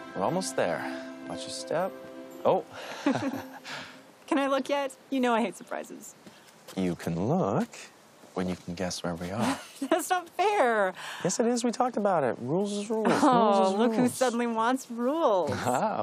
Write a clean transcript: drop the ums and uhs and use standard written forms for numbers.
We're almost there. Watch your step. Oh. Can I look yet? You know I hate surprises. You can look when you can guess where we are. That's not fair. Yes, it is. We talked about it. Rules is rules. Oh, Rules is look who rules. suddenly wants rules. Ah,